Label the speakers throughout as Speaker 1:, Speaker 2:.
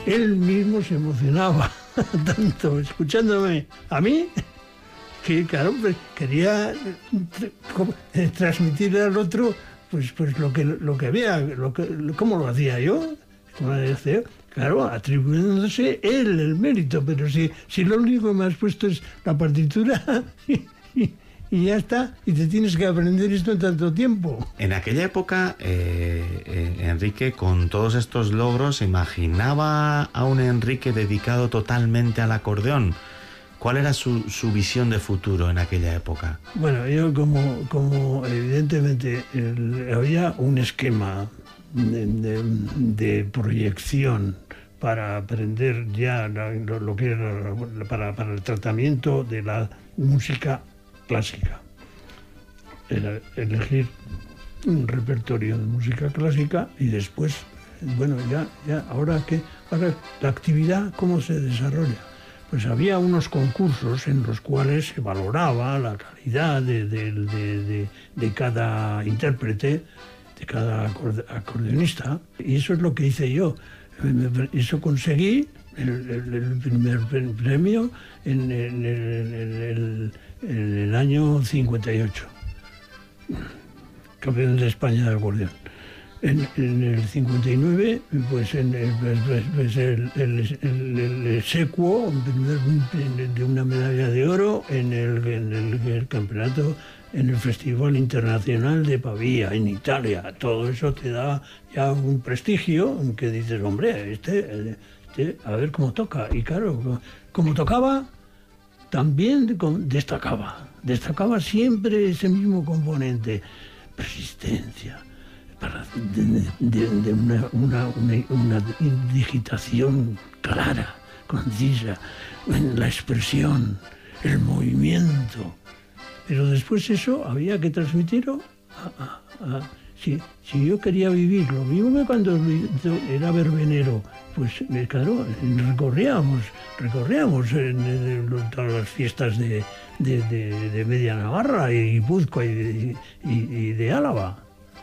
Speaker 1: él mismo se emocionaba tanto escuchándome a mí, que claro, pues, quería transmitirle al otro pues lo que había, cómo lo hacía yo, claro, atribuyéndose él el mérito, pero si lo único que me has puesto es la partitura y ya está, y te tienes que aprender esto en tanto tiempo.
Speaker 2: En aquella época, Enrique, con todos estos logros, ¿imaginaba a un Enrique dedicado totalmente al acordeón? ¿Cuál era su visión de futuro en aquella época?
Speaker 1: Bueno, yo como evidentemente había un esquema de proyección para aprender ya lo que era para el tratamiento de la música clásica. Era elegir un repertorio de música clásica y después, bueno, ya ahora la actividad, ¿cómo se desarrolla? Pues había unos concursos en los cuales se valoraba la calidad de cada intérprete, de cada acordeonista, y eso es lo que hice yo. Eso conseguí el primer premio en el año 58, campeón de España de acordeón. En el 59, pues el secuo de una medalla de oro en el campeonato, en el Festival Internacional de Pavía, en Italia. Todo eso te da ya un prestigio en que dices, hombre, a ver cómo toca. Y claro, como tocaba, también destacaba siempre ese mismo componente, persistencia, de una digitación clara, concisa, en la expresión, el movimiento. Pero después eso había que transmitirlo si yo quería vivir lo mismo que cuando era verbenero, pues claro, recorríamos en todas las fiestas de Media Navarra y Guipúzcoa y de Álava.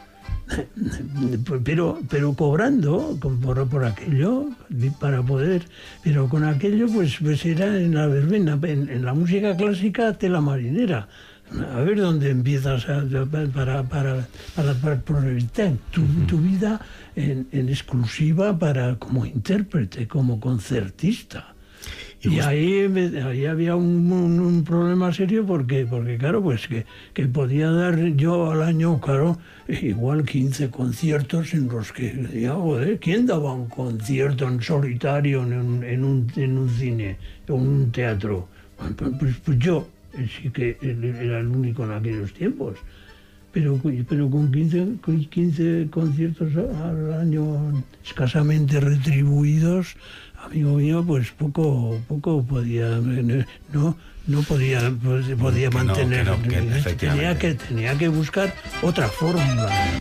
Speaker 1: Pero cobrando por aquello, para poder, pero con aquello pues era en la verbena, en la música clásica, tela marinera. A ver dónde empiezas para proyectar tu vida en exclusiva como intérprete, como concertista. Y ahí había un problema serio porque claro, pues que podía dar yo al año, claro, igual 15 conciertos en los que, joder, ¿quién daba un concierto en solitario en un cine o en un teatro? Pues yo, sí que era el único en aquellos tiempos. Pero con 15 conciertos al año escasamente retribuidos, amigo mío, pues poco podía, no podía mantener. Tenía que buscar otra fórmula.